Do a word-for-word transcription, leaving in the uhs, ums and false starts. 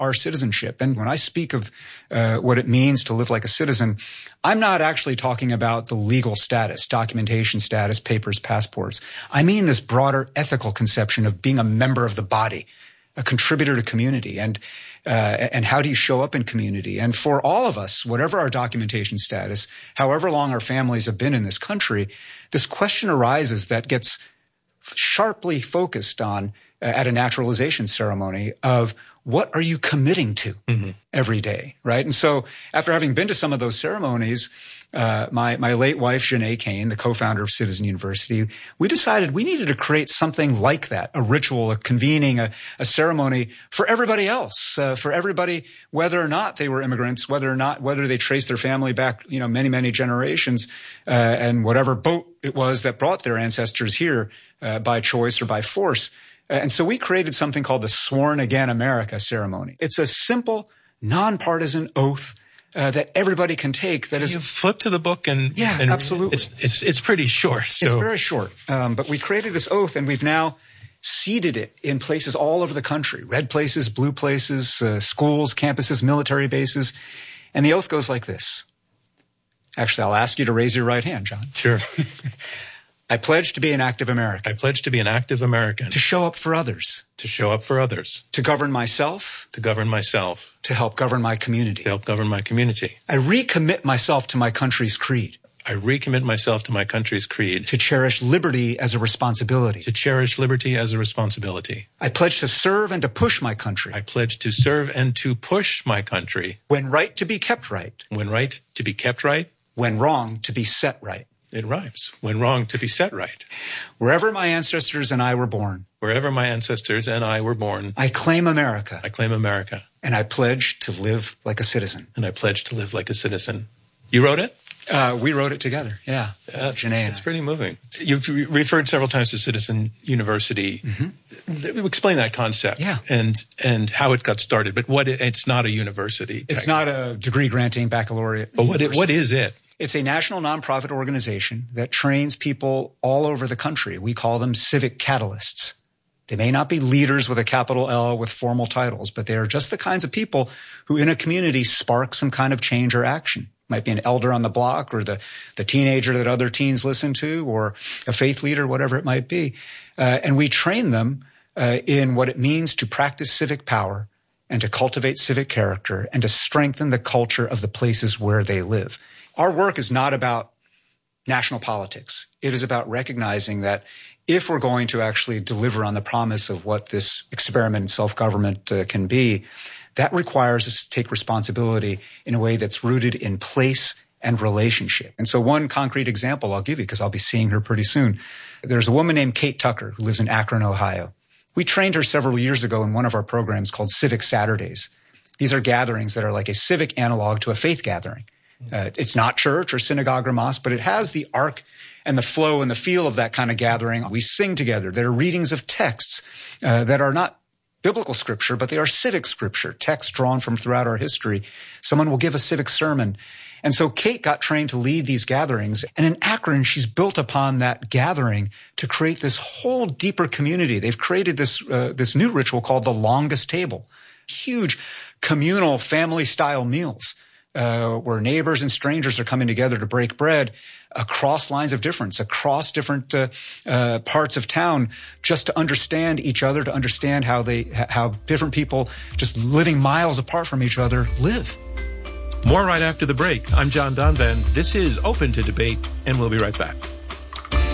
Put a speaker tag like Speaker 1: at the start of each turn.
Speaker 1: our citizenship. And when I speak of uh, what it means to live like a citizen, I'm not actually talking about the legal status, documentation status, papers, passports. I mean this broader ethical conception of being a member of the body, a contributor to community, and uh, and how do you show up in community? And for all of us, whatever our documentation status, however long our families have been in this country, this question arises that gets sharply focused on uh, at a naturalization ceremony of what are you committing to mm-hmm. every day, right? And so after having been to some of those ceremonies, uh, my, my late wife, Janae Kane, the co-founder of Citizen University, we decided we needed to create something like that, a ritual, a convening, a, a ceremony for everybody else, uh, for everybody, whether or not they were immigrants, whether or not, whether they traced their family back, you know, many, many generations, uh, and whatever boat it was that brought their ancestors here, uh, by choice or by force. And so we created something called the Sworn Again America ceremony. It's a simple, nonpartisan oath uh, that everybody can take. That is,
Speaker 2: you flip to the book and
Speaker 1: yeah,
Speaker 2: and
Speaker 1: absolutely.
Speaker 2: It's it's it's pretty short. So.
Speaker 1: It's very short, um, but we created this oath, and we've now seeded it in places all over the country: red places, blue places, uh, schools, campuses, military bases. And the oath goes like this. Actually, I'll ask you to raise your right hand, John.
Speaker 2: Sure.
Speaker 1: I pledge to be an active American.
Speaker 2: I pledge to be an active American.
Speaker 1: To show up for others.
Speaker 2: To show up for others.
Speaker 1: To govern myself.
Speaker 2: To govern myself.
Speaker 1: To help govern my community.
Speaker 2: To help govern my community.
Speaker 1: I recommit myself to my country's creed.
Speaker 2: I recommit myself to my country's creed.
Speaker 1: To cherish liberty as a responsibility.
Speaker 2: To cherish liberty as a responsibility.
Speaker 1: I pledge to serve and to push my country.
Speaker 2: I pledge to serve and to push my country.
Speaker 1: When right, to be kept right.
Speaker 2: When right, to be kept right.
Speaker 1: When wrong, to be set right.
Speaker 2: It rhymes. When wrong, to be set right.
Speaker 1: Wherever my ancestors and I were born.
Speaker 2: Wherever my ancestors and I were born.
Speaker 1: I claim America.
Speaker 2: I claim America.
Speaker 1: And I pledge to live like a citizen.
Speaker 2: And I pledge to live like a citizen. You wrote it?
Speaker 1: Uh, we wrote it together. Yeah.
Speaker 2: Uh,
Speaker 1: Janae and
Speaker 2: It's
Speaker 1: I.
Speaker 2: pretty moving. You've re- referred several times to Citizen University. Mm-hmm. Explain that concept.
Speaker 1: Yeah.
Speaker 2: And, and how it got started. But what it, it's not a university.
Speaker 1: It's not a degree granting baccalaureate.
Speaker 2: But what, it, what is it?
Speaker 1: It's a national nonprofit organization that trains people all over the country. We call them civic catalysts. They may not be leaders with a capital L with formal titles, but they are just the kinds of people who in a community spark some kind of change or action. Might be an elder on the block or the, the teenager that other teens listen to or a faith leader, whatever it might be. Uh, and we train them uh, in what it means to practice civic power and to cultivate civic character and to strengthen the culture of the places where they live. Our work is not about national politics. It is about recognizing that if we're going to actually deliver on the promise of what this experiment in self-government uh, can be, that requires us to take responsibility in a way that's rooted in place and relationship. And so one concrete example I'll give you, because I'll be seeing her pretty soon. There's a woman named Kate Tucker who lives in Akron, Ohio. We trained her several years ago in one of our programs called Civic Saturdays. These are gatherings that are like a civic analog to a faith gathering. Uh, it's not church or synagogue or mosque, but it has the arc and the flow and the feel of that kind of gathering. We sing together. There are readings of texts uh, that are not biblical scripture, but they are civic scripture, texts drawn from throughout our history. Someone will give a civic sermon. And so Kate got trained to lead these gatherings. And in Akron, she's built upon that gathering to create this whole deeper community. They've created this, uh, this new ritual called the longest table. Huge communal family-style meals. Uh, where neighbors and strangers are coming together to break bread across lines of difference, across different uh, uh, parts of town, just to understand each other, to understand how they, how different people just living miles apart from each other live.
Speaker 2: More right after the break. I'm John Donvan. This is Open to Debate, and we'll be right back.